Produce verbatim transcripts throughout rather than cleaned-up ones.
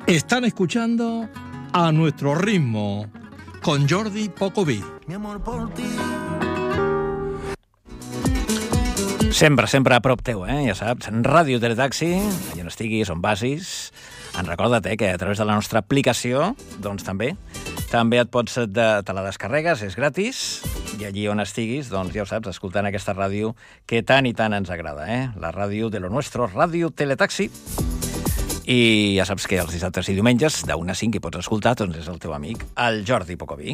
Están escuchando A Nuestro Ritmo con Jordi Pocobí. Mi amor por ti. Sempre, sempre a prop teu, eh? Ja saps, Ràdio Teletaxi, allà on estiguis, on vagis. En recorda't, eh, que a través de la nostra aplicació, doncs també, també et pots, de, te la descarregues, és gratis, i allí on estiguis, doncs ja ho saps, escoltant aquesta ràdio que tant i tant ens agrada, eh? La ràdio de lo nuestro, Ràdio Teletaxi. I ja saps que els dissabtes i diumenges, d'una a cinc, hi pots escoltar, doncs és el teu amic, el Jordi Pocobí.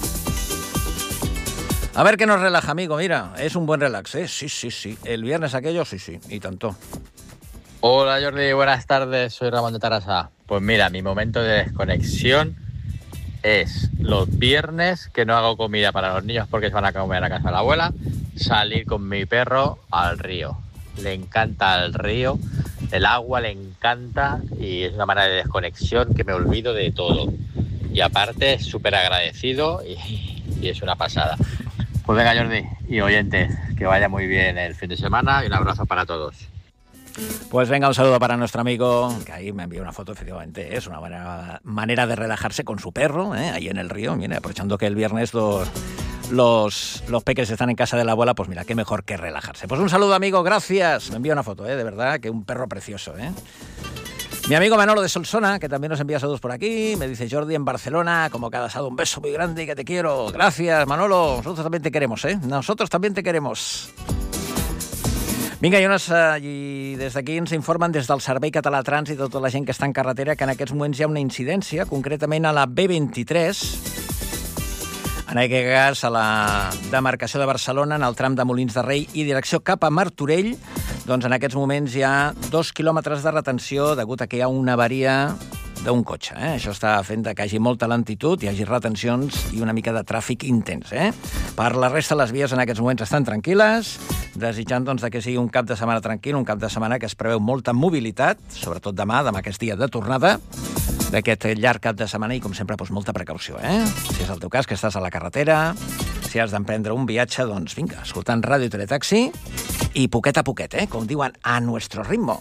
A ver qué nos relaja, amigo. Mira, es un buen relax, ¿eh? Sí, sí, sí. El viernes aquello, sí, sí. Y tanto. Hola, Jordi. Buenas tardes. Soy Ramón de Tarrasa. Pues mira, mi momento de desconexión es los viernes que no hago comida para los niños porque se van a comer a casa de la abuela, salir con mi perro al río. Le encanta el río, el agua le encanta y es una manera de desconexión que me olvido de todo. Y aparte, súper agradecido y, y es una pasada. Pues venga, Jordi y oyentes, que vaya muy bien el fin de semana y un abrazo para todos. Pues venga, un saludo para nuestro amigo, que ahí me envió una foto, efectivamente, es una buena manera de relajarse con su perro, ¿eh? Ahí en el río, mira, aprovechando que el viernes los, los, los peques están en casa de la abuela, pues mira, qué mejor que relajarse. Pues un saludo, amigo, gracias, me envía una foto, ¿eh? De verdad, que un perro precioso, ¿eh? Mi amigo Manolo de Solsona, que también nos envía saludos por aquí, me dice: Jordi, en Barcelona, como cada sábado, un beso muy grande y que te quiero. Gracias, Manolo, nosotros también te queremos, ¿eh? Nosotros también te queremos. Vinga, i, unes, uh, i des d'aquí ens informen des del Servei Català de Trànsit i tota la gent que està en carretera que en aquests moments hi ha una incidència, concretament a la B vint-i-tres, en aquest cas a la demarcació de Barcelona, en el tram de Molins de Rei i direcció cap a Martorell. Doncs en aquests moments hi ha dos quilòmetres de retenció degut a que hi ha una avaria d'un cotxe. Eh? Això està fent que hi hagi molta lentitud, hi hagi retencions i una mica de tràfic intens. Eh? Per la resta, les vies en aquests moments estan tranquil·les, desitjant doncs, que sigui un cap de setmana tranquil, un cap de setmana que es preveu molta mobilitat, sobretot demà, demà que és dia de tornada d'aquest llarg cap de setmana i, com sempre, doncs, molta precaució. Eh? Si és el teu cas, que estàs a la carretera, si has d'emprendre un viatge, doncs vinga, escoltant Ràdio Teletaxi i poquet a poquet, eh? Com diuen, a nuestro ritmo.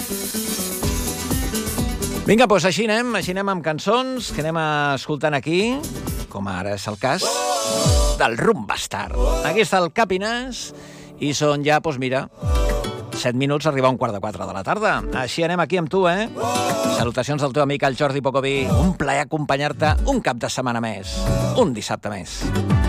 Vinga, doncs així anem, així anem amb cançons que anem escoltant aquí, com ara és el cas del Rumbastar. Aquí està el Capinàs i són ja, doncs mira, set minuts a arribar a un quart de quatre de la tarda. Així anem aquí amb tu, eh? Salutacions del teu amic, el Jordi Pocobí. Un plaer acompanyar-te un cap de setmana més, un dissabte més.